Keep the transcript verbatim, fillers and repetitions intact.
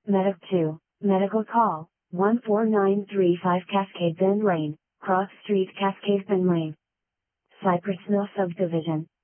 Medic two, Medical Call, one four nine three five Cascade Bend Lane, Cross Street Cascade Bend Lane. Cypress Mill Subdivision,